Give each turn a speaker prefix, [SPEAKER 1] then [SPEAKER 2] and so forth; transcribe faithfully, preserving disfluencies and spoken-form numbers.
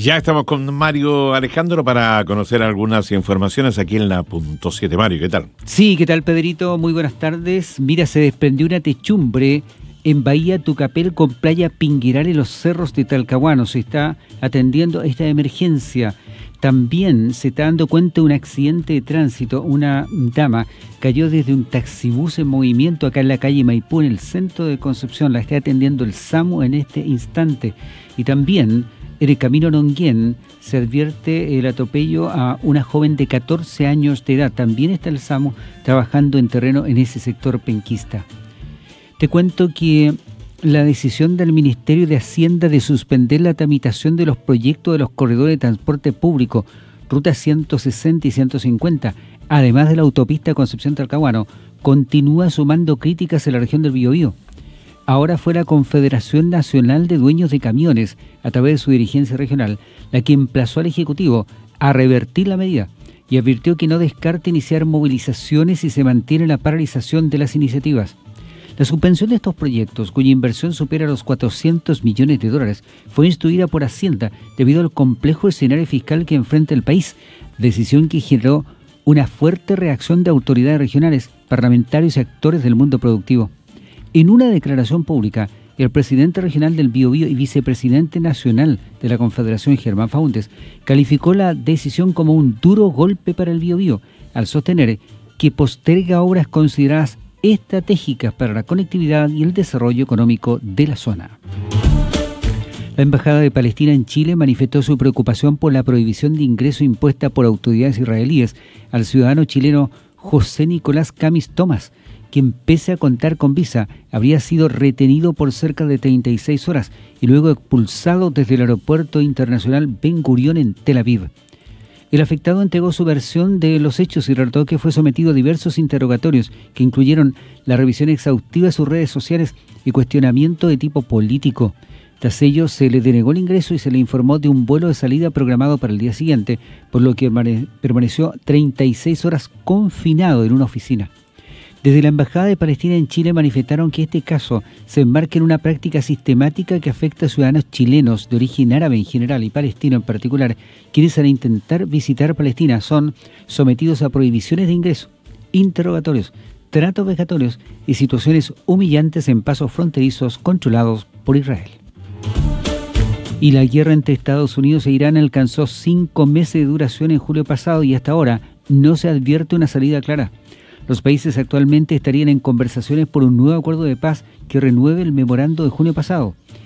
[SPEAKER 1] Ya estamos con Mario Alejandro para conocer algunas informaciones aquí en la punto siete. Mario, ¿qué tal?
[SPEAKER 2] Sí, ¿qué tal, Pedrito? Muy buenas tardes. Mira, se desprendió una techumbre en Bahía Tucapel con playa Pingueral en los cerros de Talcahuano. Se está atendiendo esta emergencia. También se está dando cuenta de un accidente de tránsito. Una dama cayó desde un taxibús en movimiento acá en la calle Maipú, en el centro de Concepción. La está atendiendo el SAMU en este instante. Y también en el camino Longuén se advierte el atropello a una joven de catorce años de edad. También está el SAMU trabajando en terreno en ese sector penquista. Te cuento que la decisión del Ministerio de Hacienda de suspender la tramitación de los proyectos de los corredores de transporte público, ruta ciento sesenta y ciento cincuenta, además de la autopista Concepción-Talcahuano, continúa sumando críticas en la región del Biobío. Ahora fue la Confederación Nacional de Dueños de Camiones, a través de su dirigencia regional, la que emplazó al Ejecutivo a revertir la medida y advirtió que no descarta iniciar movilizaciones si se mantiene la paralización de las iniciativas. La suspensión de estos proyectos, cuya inversión supera los cuatrocientos millones de dólares, fue instruida por Hacienda debido al complejo escenario fiscal que enfrenta el país, decisión que generó una fuerte reacción de autoridades regionales, parlamentarios y actores del mundo productivo. En una declaración pública, el presidente regional del Biobío y vicepresidente nacional de la Confederación, Germán Faúndez, calificó la decisión como un duro golpe para el Biobío, al sostener que posterga obras consideradas estratégicas para la conectividad y el desarrollo económico de la zona. La Embajada de Palestina en Chile manifestó su preocupación por la prohibición de ingreso impuesta por autoridades israelíes al ciudadano chileno José Nicolás Camis Tomás, quien pese a contar con visa, habría sido retenido por cerca de treinta y seis horas y luego expulsado desde el aeropuerto internacional Ben Gurión en Tel Aviv. El afectado entregó su versión de los hechos y relató que fue sometido a diversos interrogatorios que incluyeron la revisión exhaustiva de sus redes sociales y cuestionamiento de tipo político. Tras ello, se le denegó el ingreso y se le informó de un vuelo de salida programado para el día siguiente, por lo que permaneció treinta y seis horas confinado en una oficina. Desde la Embajada de Palestina en Chile manifestaron que este caso se enmarca en una práctica sistemática que afecta a ciudadanos chilenos de origen árabe en general y palestino en particular, quienes al intentar visitar Palestina son sometidos a prohibiciones de ingreso, interrogatorios, tratos vejatorios y situaciones humillantes en pasos fronterizos controlados por Israel. Y la guerra entre Estados Unidos e Irán alcanzó cinco meses de duración en julio pasado y hasta ahora no se advierte una salida clara. Los países actualmente estarían en conversaciones por un nuevo acuerdo de paz que renueve el memorando de junio pasado.